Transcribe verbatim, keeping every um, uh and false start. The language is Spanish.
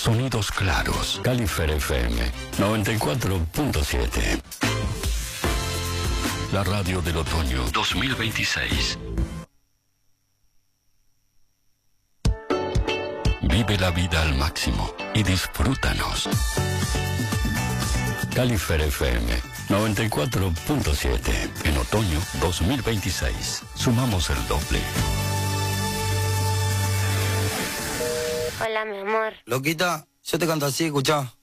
Sonidos claros. Califer F M noventa y cuatro punto siete. La radio del otoño dos mil veintiséis. Vive la vida al máximo y disfrútanos. Califer F M noventa y cuatro punto siete. En otoño dos mil veintiséis. Sumamos el doble. Hola, mi amor. Loquita, yo te canto así, escuchá.